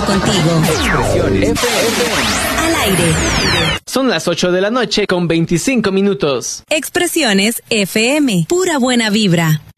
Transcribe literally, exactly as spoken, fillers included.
contigo. Expresiones F M. Al aire. Son las ocho de la noche con veinticinco minutos. Expresiones F M. Pura buena vibra.